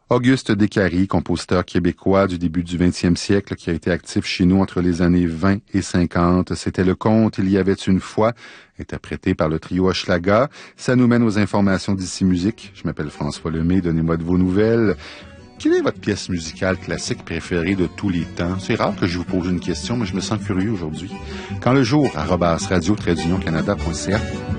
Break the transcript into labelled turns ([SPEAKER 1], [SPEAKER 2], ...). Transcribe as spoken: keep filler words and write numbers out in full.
[SPEAKER 1] Auguste Descaries, compositeur québécois du début du vingtième siècle, qui a été actif chez nous entre les années vingt et cinquante. C'était le conte « Il y avait une fois », interprété par le trio Hochelaga. Ça nous mène aux informations d'Ici Musique. Je m'appelle François Lemay, donnez-moi de vos nouvelles. Quelle est votre pièce musicale classique préférée de tous les temps? C'est rare que je vous pose une question, mais je me sens curieux aujourd'hui. Quand le jour, arobase radio-canada point c a.